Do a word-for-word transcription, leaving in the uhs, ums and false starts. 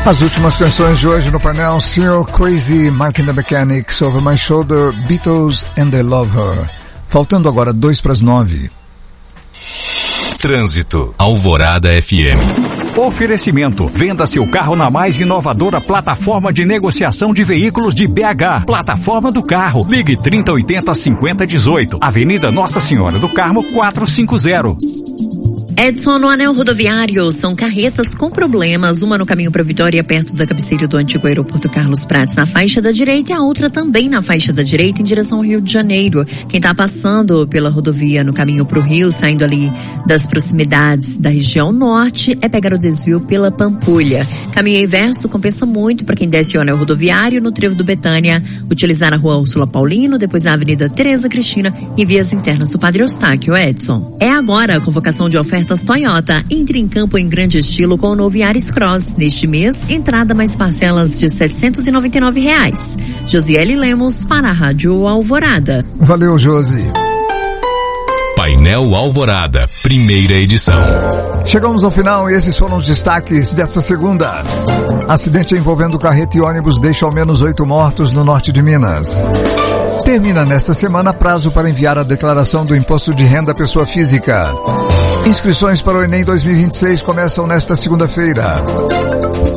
As últimas canções de hoje no painel: Still Crazy, Mark and the Mechanics, Over My Shoulder, Beatles and I Love Her. Faltando agora dois para as nove. Trânsito, Alvorada F M. Oferecimento: venda seu carro na mais inovadora plataforma de negociação de veículos de B H. Plataforma do Carro. Ligue trinta oitenta cinquenta dezoito. Avenida Nossa Senhora do Carmo quatrocentos e cinquenta. Edson, no anel rodoviário, são carretas com problemas, uma no caminho para Vitória, perto da cabeceira do antigo aeroporto Carlos Prates, na faixa da direita, e a outra também na faixa da direita, em direção ao Rio de Janeiro. Quem está passando pela rodovia no caminho para o Rio, saindo ali das proximidades da região norte, é pegar o desvio pela Pampulha. Caminho inverso compensa muito para quem desce o anel rodoviário no trevo do Betânia, utilizar a rua Úrsula Paulino, depois a Avenida Tereza Cristina e vias internas do Padre Eustáquio. Edson. É agora a convocação de ofertas Toyota. Entre em campo em grande estilo com o novo Yaris Cross. Neste mês, entrada mais parcelas de setecentos e noventa e nove reais. Josiele Lemos para a Rádio Alvorada. Valeu, Josi. Painel Alvorada, primeira edição. Chegamos ao final e esses foram os destaques desta segunda. Acidente envolvendo carreta e ônibus deixa ao menos oito mortos no norte de Minas. Termina nesta semana prazo para enviar a declaração do Imposto de Renda à Pessoa Física. Inscrições para o Enem dois mil e vinte e seis começam nesta segunda-feira.